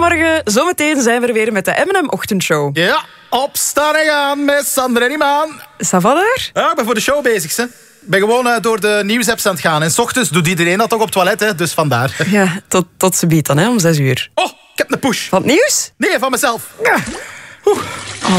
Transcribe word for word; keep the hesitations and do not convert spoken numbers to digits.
Goedemorgen, zometeen zijn we er weer met de M en M-ochtendshow. Ja, opstaan en gaan met Sander en Imaan. Ça va daar? Ja, ik ben voor de show bezig, hè. Ik ben gewoon uh, door de nieuwsapps aan het gaan. En 's ochtends doet iedereen dat toch op het toilet, hè. Dus vandaar. Ja, tot, tot ze biedt dan, hè, om zes uur. Oh, ik heb een push. Van het nieuws? Nee, van mezelf. Ja. Oeh.